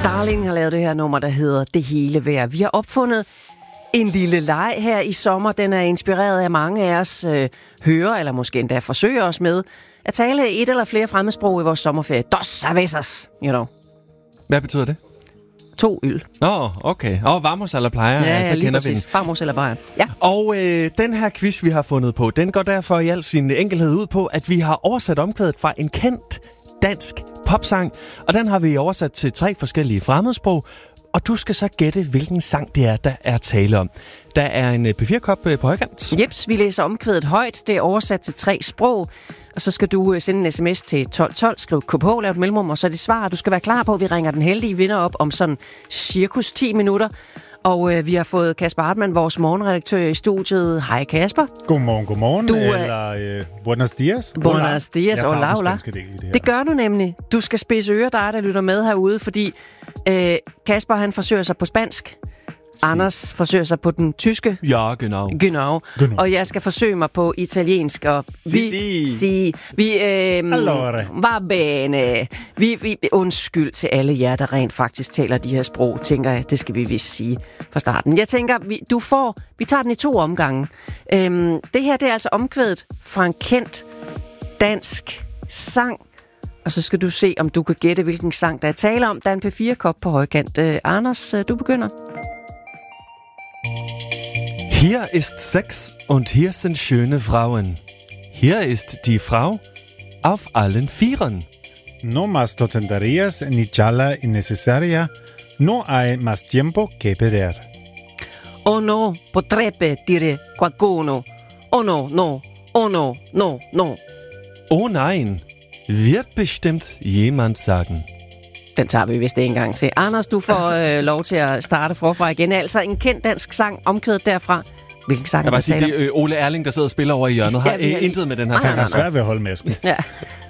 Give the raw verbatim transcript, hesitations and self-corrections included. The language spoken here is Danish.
Darling har lavet det her nummer, der hedder Det hele værd. Vi har opfundet en lille leg her i sommer. Den er inspireret af mange af os øh, hører, eller måske endda forsøger os med, at tale et eller flere fremmedsprog i vores sommerferie. Dos cervezas, you know. Hvad betyder det? To øl. Nå, oh, okay. Og vamos eller plejer, ja, så ja, lige kender præcis. vi den. Famos eller bajer. Ja. Og øh, den her quiz, vi har fundet på, den går derfor i al sin enkelhed ud på, at vi har oversat omkvædet fra en kendt dansk popsang, og den har vi oversat til tre forskellige fremmedsprog, og du skal så gætte, hvilken sang det er, der er tale om. Der er en P fire kop på højkant. Jeps, vi læser omkvædet højt. Det er oversat til tre sprog. Og så skal du sende en sms til tolv tolv, skriv K P H, lav et mellemrum, og så er det svar. Du skal være klar på, at vi ringer den heldige vinder op om sådan cirkus ti minutter. Og øh, vi har fået Kasper Hartmann, vores morgenredaktør i studiet. Hej Kasper. Godmorgen, godmorgen. Du, eller øh, buenos dias. Buenos dias, og hola, hola. Det, det, det gør du nemlig. Du skal spidse ører, der er, der lytter med herude, fordi øh, Kasper han forsøger sig på spansk. Si. Anders forsøger sig på den tyske. Ja, genau. Genau. genau. Og jeg skal forsøge mig på italiensk. Og vi, si, si. si. Vi, øh, Allora. Va bene. Vi, vi, undskyld til alle jer, der rent faktisk taler de her sprog, tænker jeg. Det skal vi vist sige fra starten. Jeg tænker, vi, du får, vi tager den i to omgange. Øhm, det her, det er altså omkvædet fra en kendt dansk sang. Og så skal du se, om du kan gætte, hvilken sang der er tale om. Der er en P fire kop på højkant. Øh, Anders, du begynder. Hier ist Sex und hier sind schöne Frauen. Hier ist die Frau auf allen Vieren. No más tonterías ni charla innecesaria. No hay más tiempo que perder. Oh no, potrebbe dire qualcuno. Oh no, no, oh no, no, no. Oh nein, wird bestimmt jemand sagen. Den tager vi vist en gang til. Anders, du får øh, lov til at starte forfra igen. Altså en kendt dansk sang, omkvædet derfra. Hvilken sang jeg er sige, det er øh, Ole Erling, der sidder og spiller over i hjørnet. Har ja, øh, intet med den her sang. sang. Det er svært ved at holde masken. Ja.